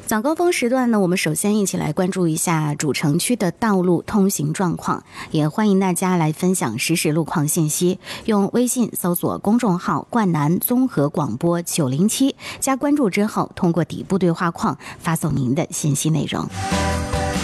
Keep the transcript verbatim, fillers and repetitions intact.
早高峰时段呢，我们首先一起来关注一下主城区的道路通行状况，也欢迎大家来分享实时路况信息。用微信搜索公众号“冠南综合广播九零七”，加关注之后，通过底部对话框发送您的信息内容。